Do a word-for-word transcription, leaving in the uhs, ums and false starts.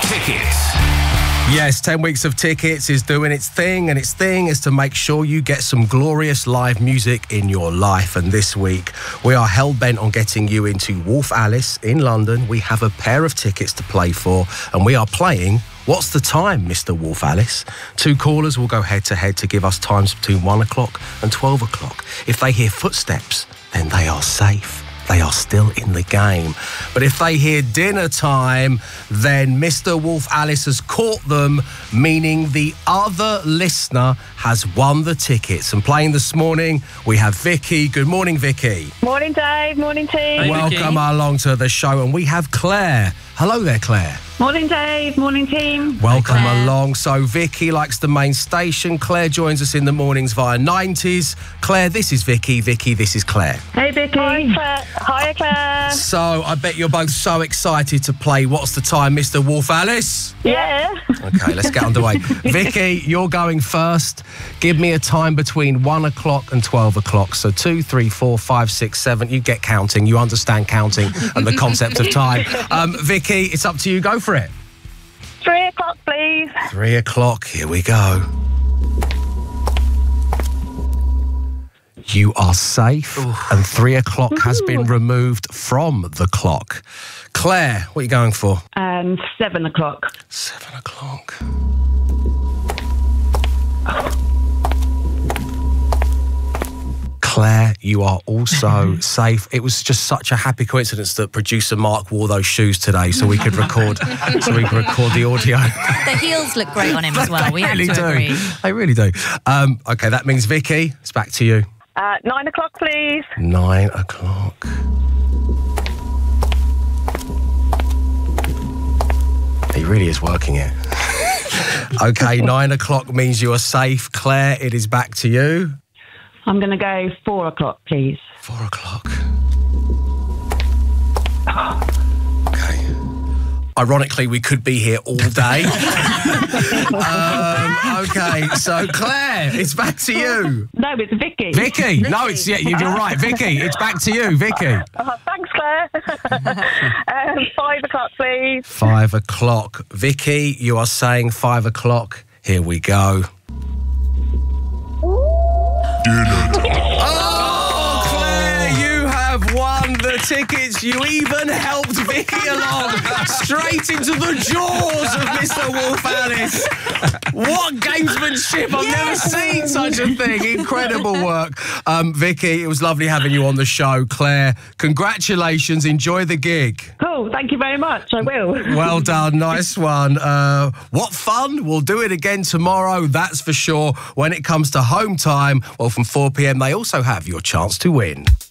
Tickets. Yes, ten weeks of Tickets is doing its thing, and its thing is to make sure you get some glorious live music in your life. And this week, we are hell-bent on getting you into Wolf Alice in London. We have a pair of tickets to play for, and we are playing What's the Time, Mister Wolf Alice? Two callers will go head-to-head to give us times between one o'clock and twelve o'clock. If they hear footsteps, then they are safe. They are still in the game. But if they hear dinner time, then Mister Wolf Alice has caught them, meaning the other listener has won the tickets. And playing this morning, we have Vicky. Good morning, Vicky. Morning, Dave. Morning, team. Hey, Welcome Vicky. along to the show. And we have Claire. Hello there, Claire. Morning, Dave. Morning, team. Welcome Claire. along. So Vicky likes the main station. Claire joins us in the mornings via nineties. Claire, this is Vicky. Vicky, this is Claire. Hey, Vicky. Hi, Claire. Hi, Claire. So I bet you're both so excited to play What's the Time, Mister Wolf Alice? Yeah. Okay, let's get underway. Vicky, you're going first. Give me a time between one o'clock and twelve o'clock. So two, three, four, five, six, seven. You get counting. You understand counting and the concept of time. Um, Vicky, it's up to you. Go for it. Three o'clock, please. Three o'clock. Here we go. You are safe, and three o'clock has been removed from the clock. Claire, what are you going for? Um, seven o'clock. Seven o'clock. Claire, you are also safe. It was just such a happy coincidence that producer Mark wore those shoes today, so we could record, so we could record the audio. The heels look great on him as well. We really have to do. agree. They really do. Um, okay, that means Vicky, it's back to you. Uh, nine o'clock, please. Nine o'clock. He really is working it. Okay, nine o'clock means you are safe. Claire, it is back to you. I'm going to go four o'clock, please. Four o'clock. Okay. Ironically, we could be here all day. um, okay, so Claire, it's back to you. No, it's Vicky. Vicky. No, it's yeah, you're right. Vicky, it's back to you, Vicky. Oh, thanks, Claire. um, five o'clock, please. Five o'clock. Vicky, you are saying five o'clock. Here we go. Oh, Claire, you have won the tickets. You even helped Vicky along straight into the jaws of Mister Wolf Alice. What gamesmanship. I've never seen such a thing. Incredible work. Um, Vicky, it was lovely having you on the show. Claire, congratulations. Enjoy the gig. Cool. Thank you very much. I will. Well done. Nice one. Uh, what fun. We'll do it again tomorrow, that's for sure. When it comes to home time, well, from four p m, they also have your chance to win.